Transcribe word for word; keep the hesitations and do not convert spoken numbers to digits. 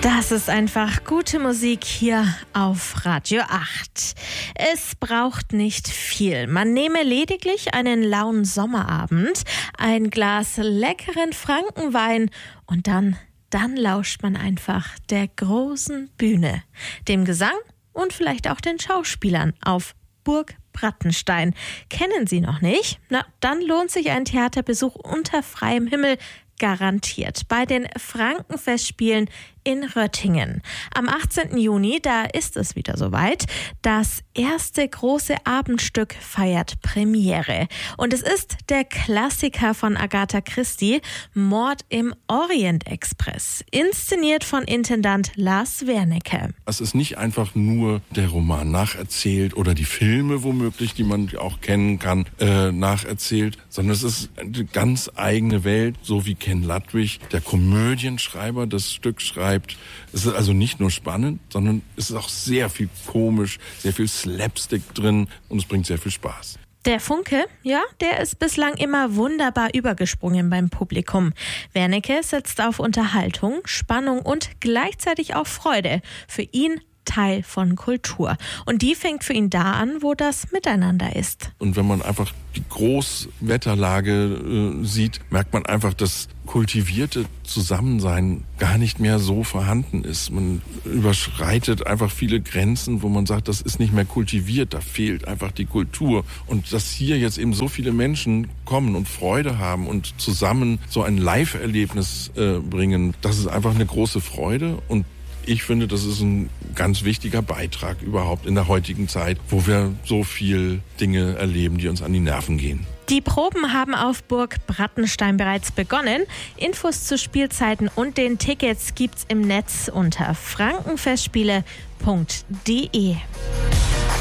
Das ist einfach gute Musik hier auf Radio acht. Es braucht nicht viel. Man nehme lediglich einen lauen Sommerabend, ein Glas leckeren Frankenwein und dann, dann lauscht man einfach der großen Bühne, dem Gesang und vielleicht auch den Schauspielern auf Burg Brattenstein. Kennen Sie noch nicht? Na, dann lohnt sich ein Theaterbesuch unter freiem Himmel garantiert bei den Frankenfestspielen in Röttingen. Am achtzehnten Juni, da ist es wieder soweit. Das erste große Abendstück feiert Premiere. Und es ist der Klassiker von Agatha Christie, Mord im Orient Express, inszeniert von Intendant Lars Wernecke. Es ist nicht einfach nur der Roman nacherzählt oder die Filme womöglich, die man auch kennen kann, äh, nacherzählt, sondern es ist eine ganz eigene Welt, so wie Ken Ludwig, der Komödienschreiber, das Stück schreibt. Es ist also nicht nur spannend, sondern es ist auch sehr viel komisch, sehr viel Slapstick drin und es bringt sehr viel Spaß. Der Funke, ja, der ist bislang immer wunderbar übergesprungen beim Publikum. Wernecke setzt auf Unterhaltung, Spannung und gleichzeitig auch Freude. Für ihn Teil von Kultur. Und die fängt für ihn da an, wo das Miteinander ist. Und wenn man einfach die Großwetterlage äh, sieht, merkt man einfach, dass kultivierte Zusammensein gar nicht mehr so vorhanden ist. Man überschreitet einfach viele Grenzen, wo man sagt, das ist nicht mehr kultiviert, da fehlt einfach die Kultur. Und dass hier jetzt eben so viele Menschen kommen und Freude haben und zusammen so ein Live-Erlebnis äh, bringen, das ist einfach eine große Freude. Und ich finde, das ist ein ganz wichtiger Beitrag überhaupt in der heutigen Zeit, wo wir so viel Dinge erleben, die uns an die Nerven gehen. Die Proben haben auf Burg Brattenstein bereits begonnen. Infos zu Spielzeiten und den Tickets gibt's im Netz unter frankenfestspiele punkt de.